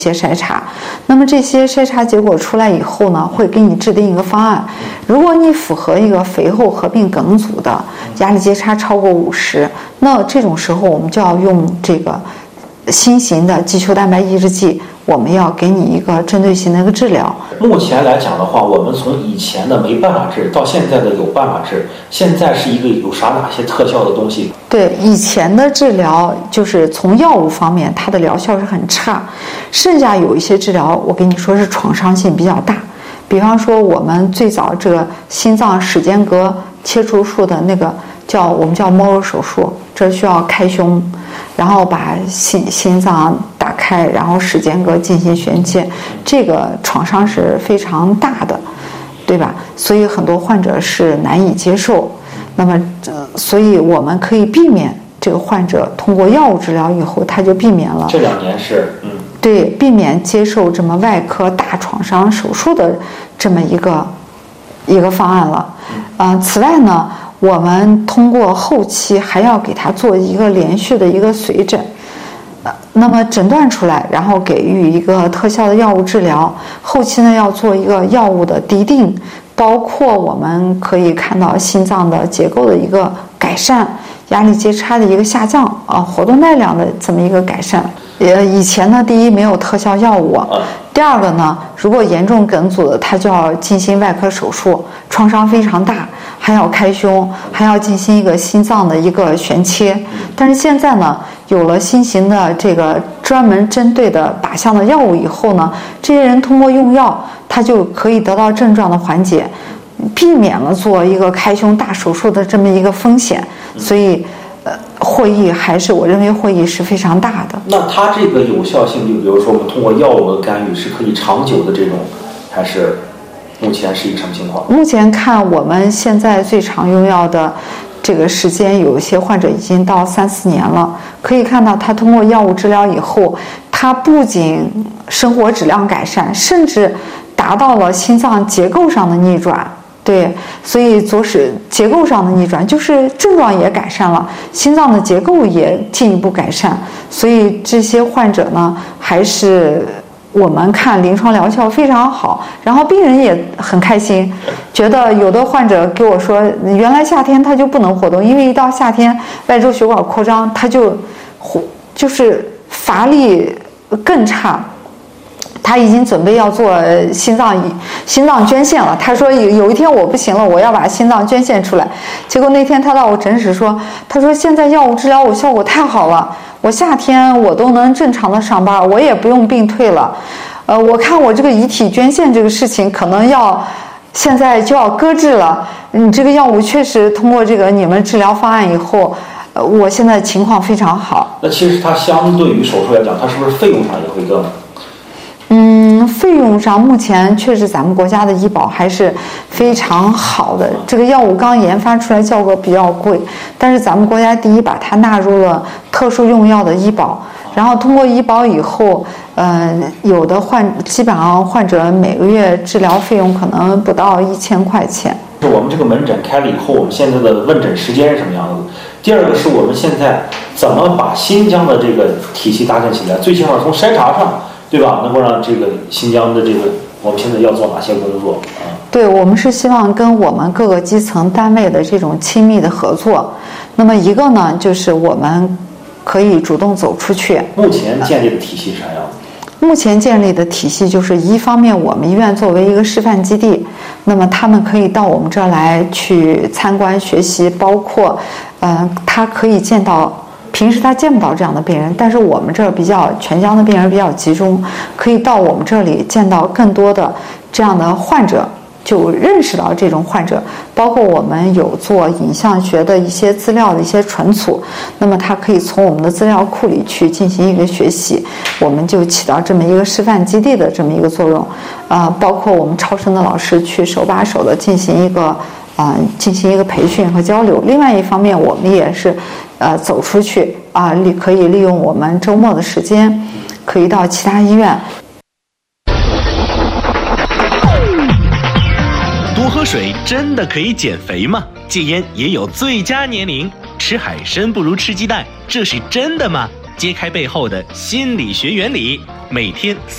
些筛查，那么这些筛查结果出来以后呢，会给你制定一个方案。如果你符合一个肥厚合并梗阻的压力阶差超过50，那这种时候我们就要用这个新型的肌球蛋白抑制剂，我们要给你一个针对性的一个治疗。 目前来讲的话，我们从以前的没办法治到现在的有办法治，现在是一个有哪些特效的东西？ 对，以前的治疗就是从药物方面，它的疗效是很差，剩下有一些治疗，我跟你说是创伤性比较大。比方说，我们最早这个心脏室间隔切除术的那个我们叫 Moro 手术，这需要开胸，然后把心脏打开，然后室间隔进行旋切，这个创伤是非常大的，对吧？所以很多患者是难以接受。那么，所以我们可以避免这个患者通过药物治疗以后，他就避免了这2年是对，避免接受这么外科大创伤手术的这么一个方案了。此外呢，我们通过后期还要给他做一个连续的一个随诊，那么诊断出来，然后给予一个特效的药物治疗。后期呢，要做一个药物的滴定，包括我们可以看到心脏的结构的一个改善，压力阶差的一个下降，活动耐量的这么一个改善。以前呢，第一没有特效药物，第二个呢，如果严重梗阻的，他就要进行外科手术，创伤非常大，还要开胸，还要进行一个心脏的一个旋切。但是现在呢，有了新型的这个专门针对的靶向的药物以后呢，这些人通过用药，他就可以得到症状的缓解，避免了做一个开胸大手术的这么一个风险。所以获益我认为获益是非常大的。 那它这个有效性，就比如说我们通过药物的干预是可以长久的这种，还是目前是一个什么情况？ 目前看我们现在最常用药的这个时间，有一些患者已经到3-4年了。可以看到他通过药物治疗以后，他不仅生活质量改善，甚至达到了心脏结构上的逆转。对，所以左室结构上的逆转，就是症状也改善了，心脏的结构也进一步改善。所以这些患者呢，还是我们看临床疗效非常好，然后病人也很开心，觉得有的患者给我说，原来夏天他就不能活动，因为一到夏天外周血管扩张，他就是乏力更差。他已经准备要做心脏捐献了。他说有一天我不行了，我要把心脏捐献出来。结果那天他到我诊室说，他说现在药物治疗我效果太好了，我夏天我都能正常的上班，我也不用病退了。我看我这个遗体捐献这个事情可能现在就要搁置了。你这个药物确实通过这个你们治疗方案以后，我现在情况非常好。 那其实它相对于手术来讲，它是不是费用上也会更？ 费用上目前确实咱们国家的医保还是非常好的。这个药物刚研发出来价格比较贵，但是咱们国家第一把它纳入了特殊用药的医保，然后通过医保以后，有的基本上患者每个月治疗费用可能不到1000块钱。 我们这个门诊开了以后，我们现在的问诊时间是什么样子？第二个是我们现在怎么把新疆的这个体系搭建起来？最起码从筛查上，对吧？能够让这个新疆的这个，我们现在要做哪些工作啊？ 对，我们是希望跟我们各个基层单位的这种亲密的合作。那么一个呢，就是我们可以主动走出去。 目前建立的体系是啥样子？ 目前建立的体系就是一方面，我们医院作为一个示范基地，那么他们可以到我们这儿来去参观学习，包括，他可以见到。平时他见不到这样的病人，但是我们这儿全疆的病人比较集中，可以到我们这里见到更多的这样的患者，就认识到这种患者。包括我们有做影像学的一些资料的一些存储，那么他可以从我们的资料库里去进行一个学习，我们就起到这么一个示范基地的这么一个作用。包括我们超声的老师去手把手的进行一个培训和交流。另外一方面，我们也是走出去可以利用我们周末的时间，可以到其他医院。 多喝水真的可以减肥吗？戒烟也有最佳年龄，吃海参不如吃鸡蛋，这是真的吗？揭开背后的心理学原理，每天